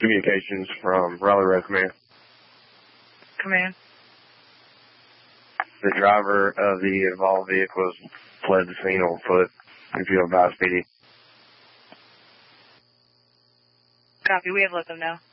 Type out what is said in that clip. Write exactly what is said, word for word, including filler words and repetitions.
communications from Raleigh Road Command. Command. The driver of the involved vehicles fled the scene on foot. If you advise P D. Copy. We have let them know.